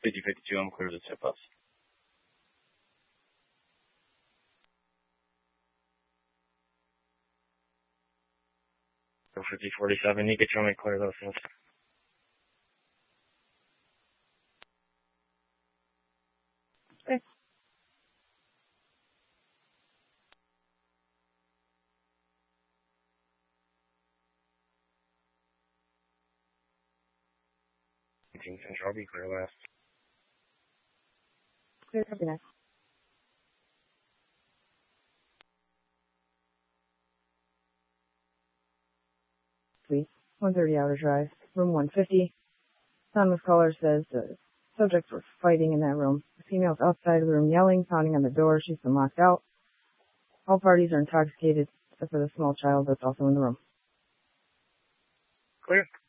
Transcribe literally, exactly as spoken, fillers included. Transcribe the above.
fifty fifty-two, I'm clear to tip ups. fifty forty-seven, you get your only clear those things. Okay. eighteen Central, I'll be clear last. Clear, copy next. Please. one thirty Outer Drive, room one fifty. Anonymous caller says the subjects were fighting in that room. The female's outside of the room yelling, pounding on the door. She's been locked out. All parties are intoxicated, except for the small child that's also in the room. Clear.